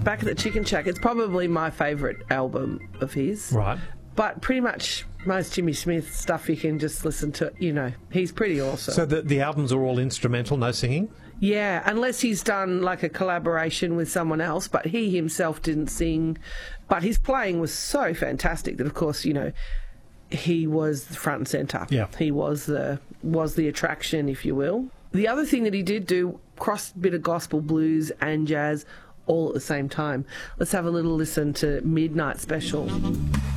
Back at the Chicken Shack, it's probably my favourite album of his. Right. But pretty much most Jimmy Smith stuff you can just listen to, you know, he's pretty awesome. So the albums are all instrumental, no singing? Yeah, unless he's done like a collaboration with someone else, but he himself didn't sing. But his playing was so fantastic that, of course, you know, he was the front and centre. Yeah. He was the attraction, if you will. The other thing that he did do, crossed a bit of gospel, blues and jazz all at the same time. Let's have a little listen to Midnight Special.